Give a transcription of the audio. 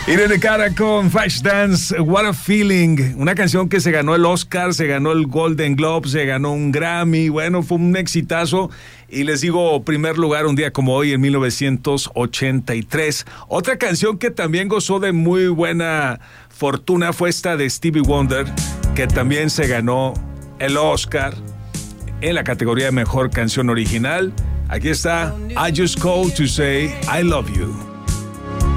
Irene Cara con Flashdance, What a Feeling, una canción que se ganó el Oscar, se ganó el Golden Globe, se ganó un Grammy, bueno, fue un exitazo. Y les digo, primer lugar un día como hoy en 1983. Otra canción que también gozó de muy buena fortuna fue esta de Stevie Wonder, que también se ganó el Oscar en la categoría de Mejor Canción Original. Aquí está I Just Called to Say I Love You.